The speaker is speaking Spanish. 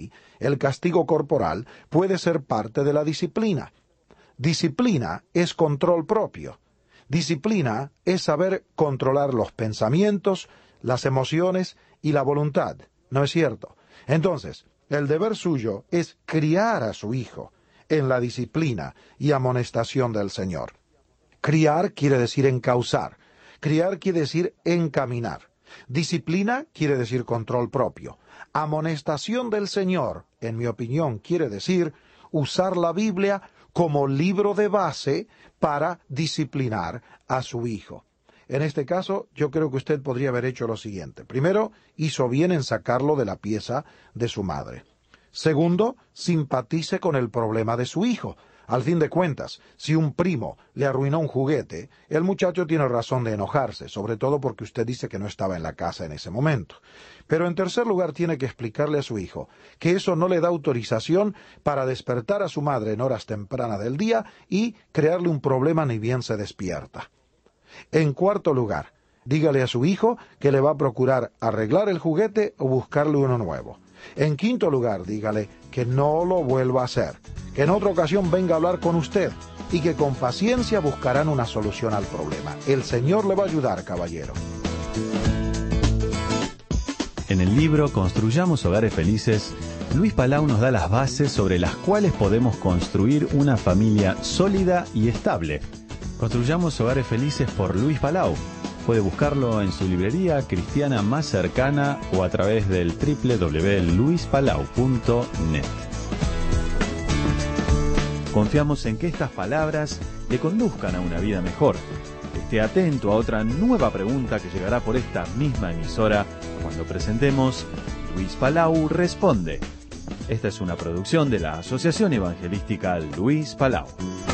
aquí, el castigo corporal puede ser parte de la disciplina. Disciplina es control propio. Disciplina es saber controlar los pensamientos, las emociones y la voluntad. ¿No es cierto? Entonces, el deber suyo es criar a su hijo en la disciplina y amonestación del Señor. Criar quiere decir encauzar. Criar quiere decir encaminar. Disciplina quiere decir control propio. Amonestación del Señor, en mi opinión, quiere decir usar la Biblia como libro de base para disciplinar a su hijo. En este caso, yo creo que usted podría haber hecho lo siguiente. Primero, hizo bien en sacarlo de la pieza de su madre. Segundo, simpatice con el problema de su hijo. Al fin de cuentas, si un primo le arruinó un juguete, el muchacho tiene razón de enojarse, sobre todo porque usted dice que no estaba en la casa en ese momento. Pero en tercer lugar, tiene que explicarle a su hijo que eso no le da autorización para despertar a su madre en horas tempranas del día y crearle un problema ni bien se despierta. En cuarto lugar, dígale a su hijo que le va a procurar arreglar el juguete o buscarle uno nuevo. En quinto lugar, dígale que no lo vuelva a hacer, que en otra ocasión venga a hablar con usted y que con paciencia buscarán una solución al problema. El Señor le va a ayudar, caballero. En el libro Construyamos Hogares Felices, Luis Palau nos da las bases sobre las cuales podemos construir una familia sólida y estable. Construyamos Hogares Felices por Luis Palau. Puede buscarlo en su librería cristiana más cercana o a través del www.luispalau.net. Confiamos en que estas palabras le conduzcan a una vida mejor. Esté atento a otra nueva pregunta que llegará por esta misma emisora cuando presentemos Luis Palau Responde. Esta es una producción de la Asociación Evangelística Luis Palau.